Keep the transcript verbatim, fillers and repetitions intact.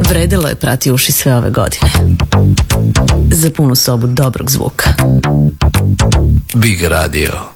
Vredelo je prati uši sve ove godine. Za punu sobu dobrog zvuka. Big Radio.